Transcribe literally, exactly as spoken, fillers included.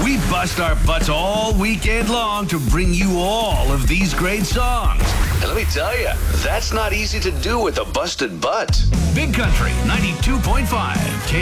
We bust our butts all weekend long to bring you all of these great songs. And let me tell you, that's not easy to do with a busted butt. Big Country ninety-two point five.